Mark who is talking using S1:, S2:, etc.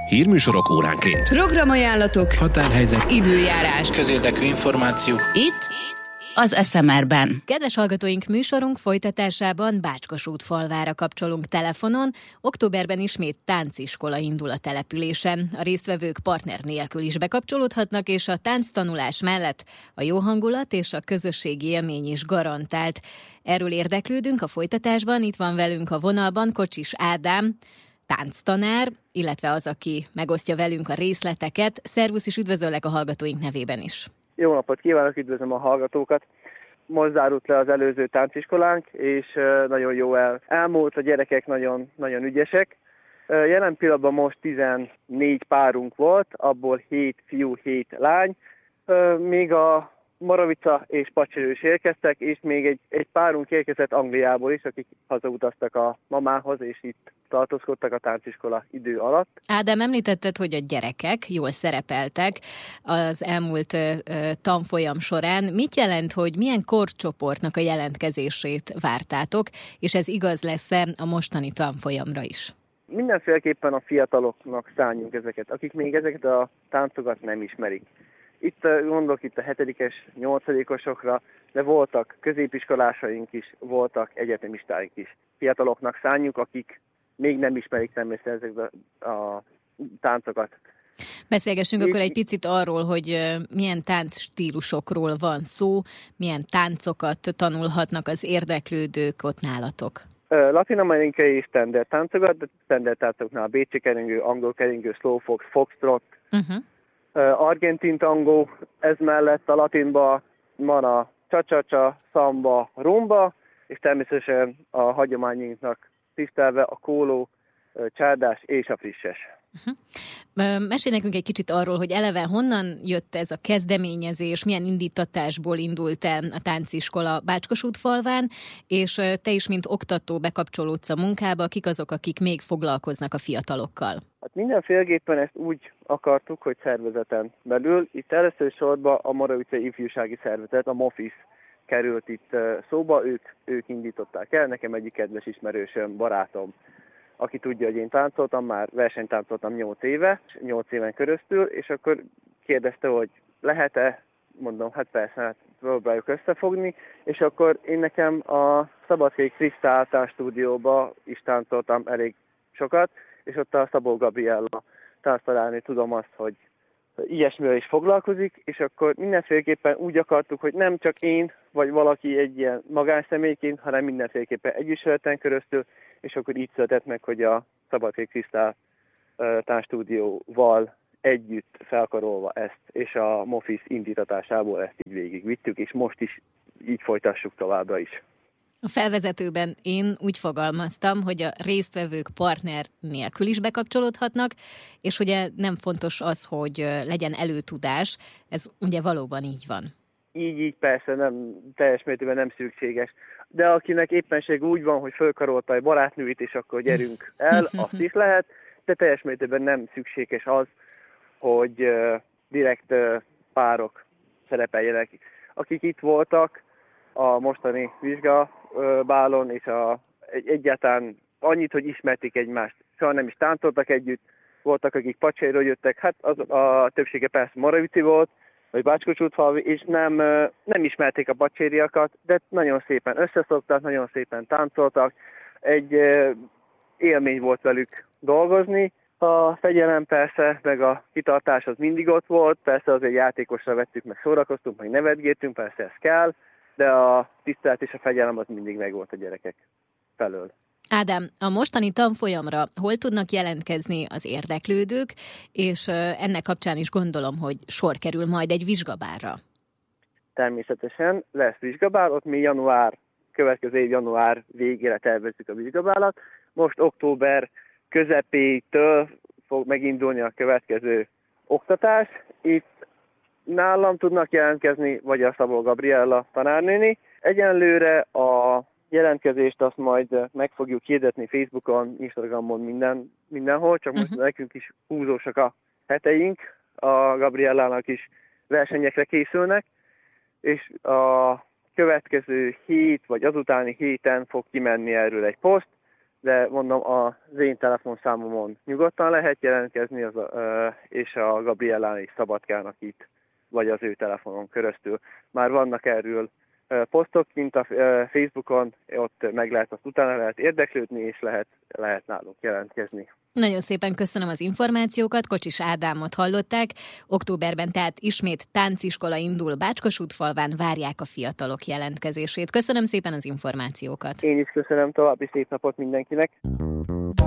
S1: Hírműsorok óránként.
S2: Programajánlatok,
S3: határhelyzet,
S2: időjárás,
S3: közérdekű információk.
S4: Itt az SMR-ben.
S5: Kedves hallgatóink, műsorunk folytatásában Bácskosútfalvára kapcsolunk telefonon. Októberben ismét tánciskola indul a településen. A résztvevők partner nélkül is bekapcsolódhatnak, és a tánctanulás mellett a jó hangulat és a közösségi élmény is garantált. Erről érdeklődünk a folytatásban. Itt van velünk a vonalban Kocsis Ádám, tánctanár, illetve az, aki megosztja velünk a részleteket. Szervusz, és üdvözöllek a hallgatóink nevében is.
S6: Jó napot kívánok, üdvözlöm a hallgatókat! Most zárult le az előző tánciskolánk, és nagyon jó elmúlt, a gyerekek nagyon, nagyon ügyesek. Jelen pillanatban most 14 párunk volt, abból 7 fiú, 7 lány. Még a Moravica és Pacséről is érkeztek, és még egy párunk érkezett Angliából is, akik hazautaztak a mamához, és itt tartózkodtak a tánciskola idő alatt.
S5: Ádám, említetted, hogy a gyerekek jól szerepeltek az elmúlt tanfolyam során. Mit jelent, hogy milyen korcsoportnak a jelentkezését vártátok, és ez igaz lesz-e a mostani tanfolyamra is?
S6: Mindenféleképpen a fiataloknak szánjunk ezeket, akik még ezeket a táncokat nem ismerik. Itt gondolok itt a 7-es, 8-osokra, de voltak középiskolásaink is, voltak egyetemistáink is. Fiataloknak szánjuk, akik még nem ismerik természetesen ezeket a táncokat.
S5: Beszélgessünk akkor egy picit arról, hogy milyen táncstílusokról van szó, milyen táncokat tanulhatnak az érdeklődők ott nálatok.
S6: Latin-amerikai és standard táncokat, de standard táncoknál bécsi keringő, angol keringő, slowfox, foxtrot, argentin tangó, ez mellett a latinban van a cha-cha-cha, szamba, rumba, és természetesen a hagyományunknak tisztelve a kóló, csárdás és a frisses.
S5: Mesélj nekünk egy kicsit arról, hogy eleve honnan jött ez a kezdeményezés, milyen indítatásból indult a tánciskola Bácskosútfalván, és te is, mint oktató bekapcsolódsz a munkába, kik azok, akik még foglalkoznak a fiatalokkal?
S6: Hát mindenféleképpen ezt úgy akartuk, hogy szervezeten belül. Itt először sorban a Moravicai Ifjúsági Szervezet, a MOFIS került itt szóba, ők indították el, nekem egyik kedves ismerősöm, barátom, aki tudja, hogy én táncoltam, már versenytáncoltam 8 éven keresztül, és akkor kérdezte, hogy lehet-e, mondom, hát persze, hát próbáljuk összefogni, és akkor én nekem a Szabadkai Krisztál táncstúdióba is táncoltam elég sokat, és ott a Szabó Gabriella tánctanárnő tudom azt, hogy ilyesmivel is foglalkozik, és akkor mindenféleképpen úgy akartuk, hogy nem csak én, vagy valaki egy ilyen magánszemélyként, hanem mindenféleképpen egyesületen keresztül, és akkor így született meg, hogy a Szabadkai Krisztál táncstúdióval együtt felkarolva ezt, és a MOFIS indítatásából ezt így végigvittük, és most is így folytassuk továbbra is.
S5: A felvezetőben én úgy fogalmaztam, hogy a résztvevők partner nélkül is bekapcsolódhatnak, és ugye nem fontos az, hogy legyen előtudás, ez ugye valóban így van.
S6: Így persze, nem teljes mértékben nem szükséges. De akinek éppenség úgy van, hogy fölkarolta egy barátnőit, és akkor gyerünk el, azt is lehet, de teljes mértékben nem szükséges az, hogy direkt párok szerepeljenek. Akik itt voltak a mostani vizsgabálon, és egyáltalán annyit, hogy ismerték egymást. Soha nem is táncoltak együtt, voltak, akik Pacséről jöttek, hát a többsége persze Moravici volt, vagy Bácskosútfalvi, és nem ismerték a pacsériakat, de nagyon szépen összeszoktak, nagyon szépen táncoltak. Egy élmény volt velük dolgozni. A fegyelem persze, meg a kitartás az mindig ott volt, persze azért játékosra vettük, meg szórakoztunk, meg nevetgéltünk, persze ez kell, de a tisztelet és a fegyelem az mindig megvolt a gyerekek felől.
S5: Ádám, a mostani tanfolyamra hol tudnak jelentkezni az érdeklődők, és ennek kapcsán is gondolom, hogy sor kerül majd egy vizsgabálra.
S6: Természetesen lesz vizsgabál, ott mi következő év január végére tervezzük a vizsgabálat. Most október közepétől fog megindulni a következő oktatás. Itt nálam tudnak jelentkezni, vagy a Szabó Gabriella tanárnéni. Egyenlőre a jelentkezést azt majd meg fogjuk hirdetni Facebookon, Instagramon, mindenhol, csak most nekünk is húzósak a heteink, a Gabriellának is versenyekre készülnek, és a következő hét, vagy azutáni héten fog kimenni erről egy poszt, de mondom, az én telefonszámomon nyugodtan lehet jelentkezni, és a Gabriellán és Szabadkának itt, vagy az ő telefonon keresztül. Már vannak erről posztok kint a Facebookon, ott meg lehet, azt utána lehet érdeklődni, és lehet nálunk jelentkezni.
S5: Nagyon szépen köszönöm az információkat, Kocsis Ádámot hallották. Októberben tehát ismét tánciskola indul Bácskosútfalván, várják a fiatalok jelentkezését. Köszönöm szépen az információkat.
S6: Én is köszönöm, további szép napot mindenkinek.